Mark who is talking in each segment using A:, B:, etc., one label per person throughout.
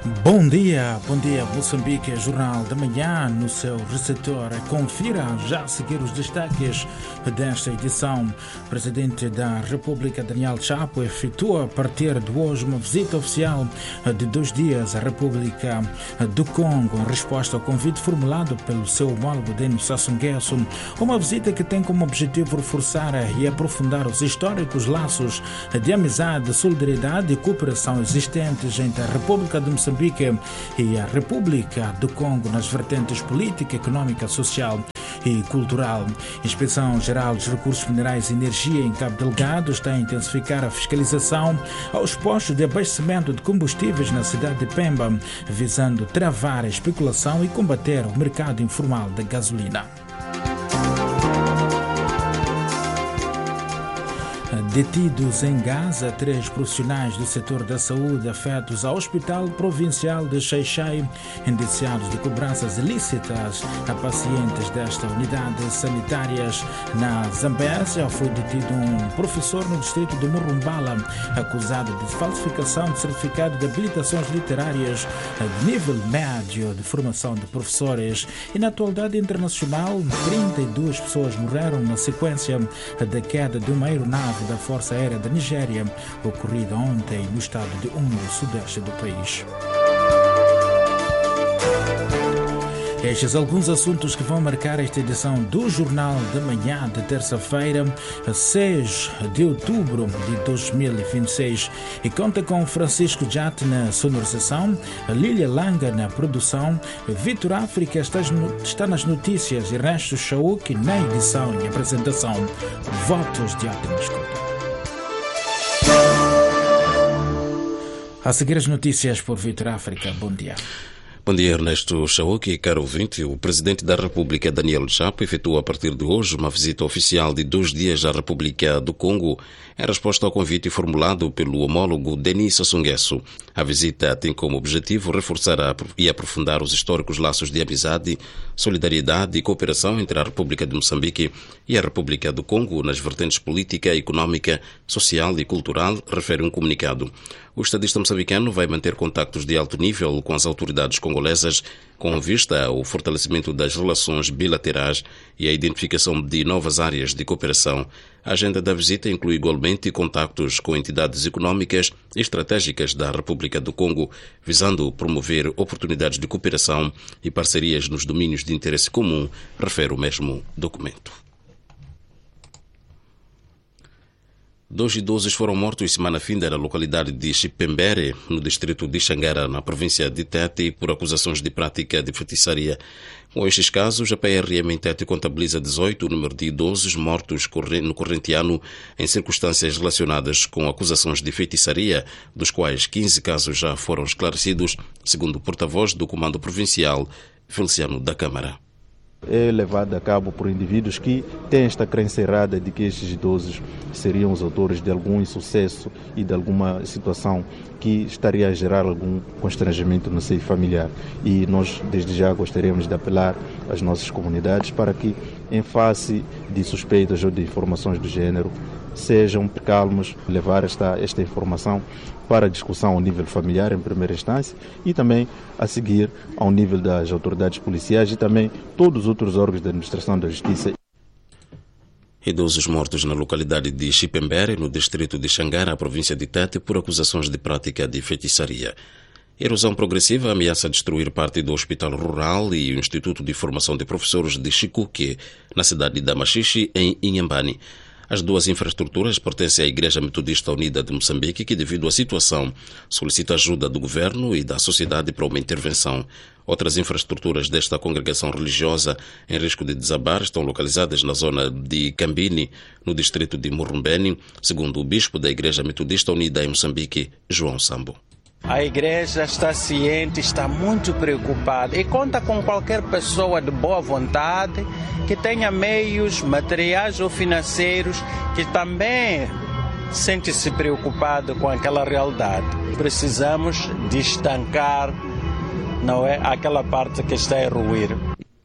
A: Bom dia, Moçambique, Jornal da Manhã no seu receptor. Confira já a seguir os destaques desta edição. O Presidente da República, Daniel Chapo, efetua a partir de hoje uma visita oficial de 2 dias à República do Congo, em resposta ao convite formulado pelo seu homólogo Denis Sassou Nguesso. Uma visita que tem como objetivo reforçar e aprofundar os históricos laços de amizade, solidariedade e cooperação existentes entre a República de Moçambique e a República do Congo nas vertentes política, econômica, social e cultural. A Inspeção Geral dos Recursos Minerais e Energia em Cabo Delgado está a intensificar a fiscalização aos postos de abastecimento de combustíveis na cidade de Pemba, visando travar a especulação e combater o mercado informal da gasolina. Detidos em Gaza, 3 profissionais do setor da saúde afetos ao Hospital Provincial de Xai-Xai, indiciados de cobranças ilícitas a pacientes desta unidade sanitárias. Na Zambésia foi detido um professor no distrito de Murumbala, acusado de falsificação de certificado de habilitações literárias de nível médio de formação de professores. E na atualidade internacional, 32 pessoas morreram na sequência da queda de uma aeronave da Força Aérea da Nigéria, ocorrida ontem no estado de Undo, sudeste do país. Estes alguns assuntos que vão marcar esta edição do Jornal da Manhã de terça-feira, 6 de outubro de 2026. E conta com Francisco Jate na sonorização, Lília Langa na produção, Vitor África está nas notícias e Resto Chauk na edição e apresentação. Votos de ótima escuta. A seguir as notícias por Vitor África. Bom dia.
B: Bom dia, Ernesto Chauk, caro ouvinte. O Presidente da República, Daniel Chapo, efetua a partir de hoje uma visita oficial de 2 dias à República do Congo, em resposta ao convite formulado pelo homólogo Denis Sassou Nguesso. A visita tem como objetivo reforçar e aprofundar os históricos laços de amizade, solidariedade e cooperação entre a República de Moçambique e a República do Congo nas vertentes política, econômica, social e cultural, refere um comunicado. O estadista moçambicano vai manter contactos de alto nível com as autoridades congolesas com vista ao fortalecimento das relações bilaterais e a identificação de novas áreas de cooperação. A agenda da visita inclui igualmente contactos com entidades econômicas e estratégicas da República do Congo, visando promover oportunidades de cooperação e parcerias nos domínios de interesse comum, refere o mesmo documento. 2 idosos foram mortos semana finda na localidade de Chipembere, no distrito de Xangara, na província de Tete, por acusações de prática de feitiçaria. Com estes casos, a PRM em Tete contabiliza 18 o número de idosos mortos no corrente ano em circunstâncias relacionadas com acusações de feitiçaria, dos quais 15 casos já foram esclarecidos, segundo o porta-voz do Comando Provincial, Feliciano da Câmara.
C: É levado a cabo por indivíduos que têm esta crença errada de que estes idosos seriam os autores de algum insucesso e de alguma situação que estaria a gerar algum constrangimento no seio familiar. E nós, desde já, gostaríamos de apelar às nossas comunidades para que, em face de suspeitas ou de informações do género, sejam calmos, levar esta informação para discussão ao nível familiar, em primeira instância, e também a seguir ao nível das autoridades policiais e também todos os outros órgãos da administração da justiça.
B: Idosos mortos na localidade de Chipembere, no distrito de Xangara, província de Tete, por acusações de prática de feitiçaria. Erosão progressiva ameaça destruir parte do Hospital Rural e o Instituto de Formação de Professores de Chikuque, na cidade de Machixe, em Inhambane. As duas infraestruturas pertencem à Igreja Metodista Unida de Moçambique, que, devido à situação, solicita ajuda do governo e da sociedade para uma intervenção. Outras infraestruturas desta congregação religiosa em risco de desabar estão localizadas na zona de Cambini, no distrito de Murumbeni, segundo o bispo da Igreja Metodista Unida em Moçambique, João Sambo.
D: A igreja está ciente, está muito preocupada e conta com qualquer pessoa de boa vontade que tenha meios materiais ou financeiros que também sente-se preocupado com aquela realidade. Precisamos de estancar, não é, aquela parte que está a ruir.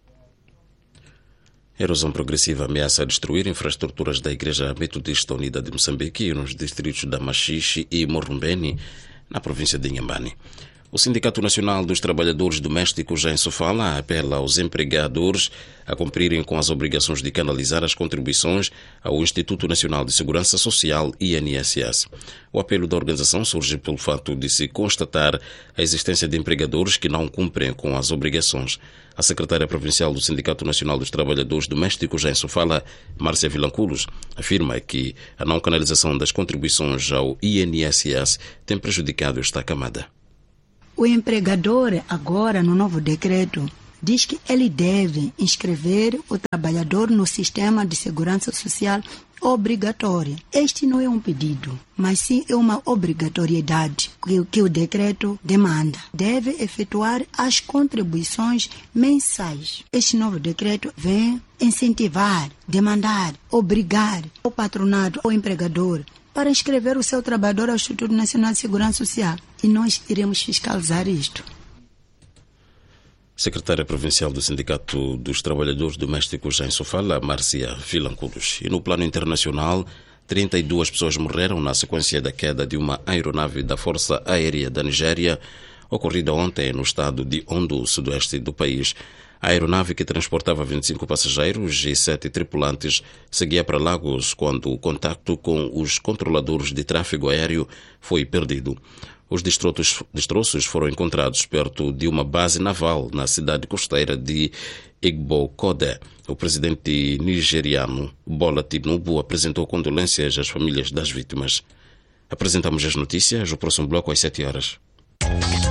B: Erosão progressiva ameaça destruir infraestruturas da Igreja Metodista Unida de Moçambique nos distritos da Machixe e Morumbeni, na província de Inhambane. O Sindicato Nacional dos Trabalhadores Domésticos em Sofala apela aos empregadores a cumprirem com as obrigações de canalizar as contribuições ao Instituto Nacional de Segurança Social, INSS. O apelo da organização surge pelo fato de se constatar a existência de empregadores que não cumprem com as obrigações. A secretária provincial do Sindicato Nacional dos Trabalhadores Domésticos em Sofala, Márcia Vilanculos, afirma que a não canalização das contribuições ao INSS tem prejudicado esta camada.
E: O empregador, agora, no novo decreto, diz que ele deve inscrever o trabalhador no sistema de segurança social obrigatória. Este não é um pedido, mas sim é uma obrigatoriedade que o decreto demanda. Deve efetuar as contribuições mensais. Este novo decreto vem incentivar, demandar, obrigar o patronato, o empregador, para inscrever o seu trabalhador ao Instituto Nacional de Segurança Social. E nós iremos fiscalizar isto.
B: Secretária Provincial do Sindicato dos Trabalhadores Domésticos em Sofala, Márcia Vilanculos. E no plano internacional, 32 pessoas morreram na sequência da queda de uma aeronave da Força Aérea da Nigéria, ocorrida ontem no estado de Ondo, sudoeste do país. A aeronave, que transportava 25 passageiros e 7 tripulantes, seguia para Lagos quando o contacto com os controladores de tráfego aéreo foi perdido. Os destroços foram encontrados perto de uma base naval na cidade costeira de Igbokode. O presidente nigeriano Bola Tinubu apresentou condolências às famílias das vítimas. Apresentamos as notícias, o próximo bloco às 7 horas.